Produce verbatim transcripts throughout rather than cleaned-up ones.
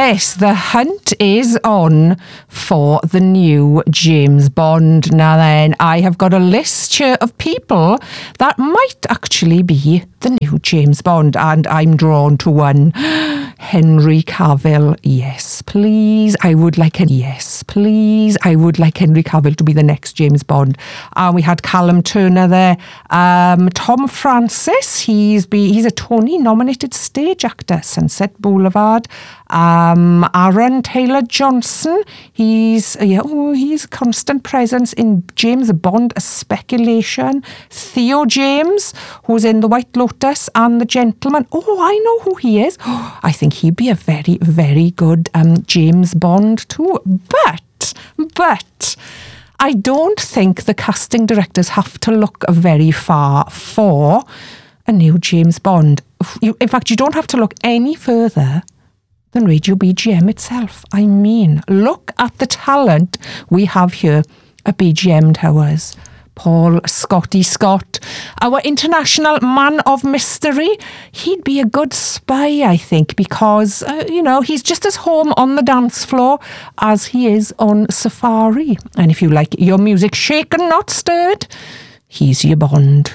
yes, the hunt is on for the new James Bond. Now then, I have got a list here of people that might actually be the new James Bond, and I'm drawn to one. Henry Cavill, yes, please. I would like him. Yes, please. I would like Henry Cavill to be the next James Bond. And uh, we had Callum Turner there. Um, Tom Francis, he's be he's a Tony-nominated stage actor. Sunset Boulevard. Um, Aaron Taylor Johnson, he's yeah, oh, he's a constant presence in James Bond: A Speculation. Theo James, who's in The White Lotus and The Gentleman. Oh, I know who he is. Oh, I think he'd be a very, very good um, James Bond too. But, but, I don't think the casting directors have to look very far for a new James Bond. You, in fact, you don't have to look any further than Radio B G M itself. I mean, look at the talent we have here at B G M Towers. Paul Scotty Scott, our international man of mystery. He'd be a good spy, I think, because, uh, you know, he's just as home on the dance floor as he is on safari. And if you like your music shaken, not stirred, he's your Bond.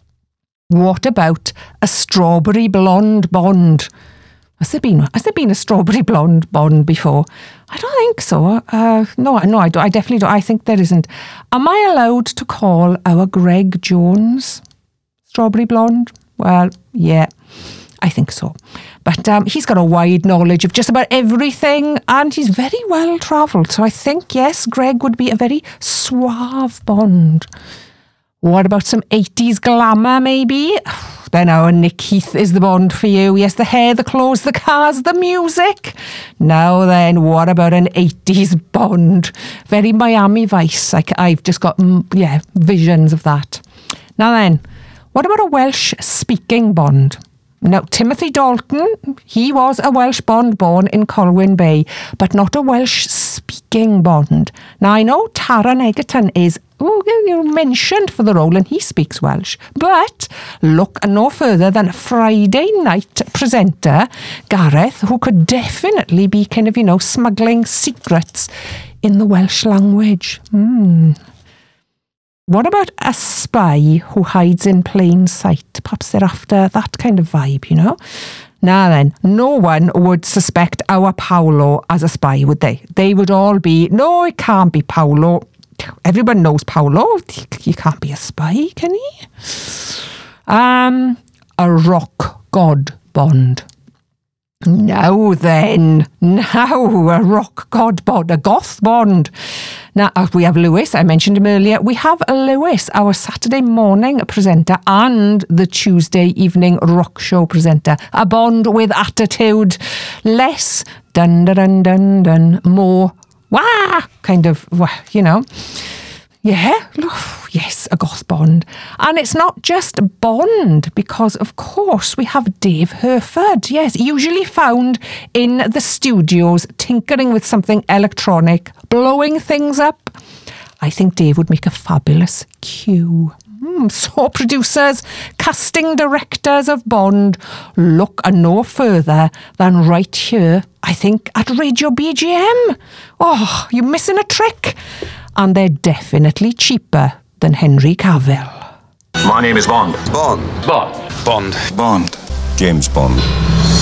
What about a strawberry blonde Bond? Has there been has there been a strawberry blonde Bond before? I don't think so. Uh, no, no, I, do, I definitely don't. I think there isn't. Am I allowed to call our Greg Jones strawberry blonde? Well, yeah, I think so. But um, he's got a wide knowledge of just about everything, and he's very well travelled. So I think, yes, Greg would be a very suave Bond. What about some eighties glamour, maybe? Then our Nick Heath is the Bond for you. Yes, the hair, the clothes, the cars, the music. Now then, what about an eighties Bond? Very Miami Vice. Like, I've just got, yeah, visions of that. Now then, what about a Welsh-speaking Bond? Now, Timothy Dalton, he was a Welsh Bond born in Colwyn Bay, but not a Welsh-speaking Bond. Now, I know Taron Egerton is oh, you know, mentioned for the role, and he speaks Welsh. But look no further than Friday night presenter Gareth, who could definitely be kind of, you know, smuggling secrets in the Welsh language. Hmm. What about a spy who hides in plain sight? Perhaps they're after that kind of vibe, you know? Now then, no one would suspect our Paolo as a spy, would they? They would all be, no, it can't be Paolo. Everyone knows Paolo. He can't be a spy, can he? Um, a rock god Bond. Now then, now a rock god Bond, a goth Bond. Now, we have Lewis, I mentioned him earlier. We have Lewis, our Saturday morning presenter and the Tuesday evening rock show presenter. A Bond with attitude. Less dun dun dun dun, more wah, kind of, you know. Yeah, yes, a goth Bond. And it's not just Bond, because, of course, we have Dave Herford. Yes, usually found in the studios, tinkering with something electronic, blowing things up. I think Dave would make a fabulous Q. Mm, so producers, casting directors of Bond, look no further than right here, I think, at Radio B G M. Oh, you're missing a trick. And they're definitely cheaper than Henry Cavill. My name is Bond. Bond. Bond. Bond. Bond. James Bond.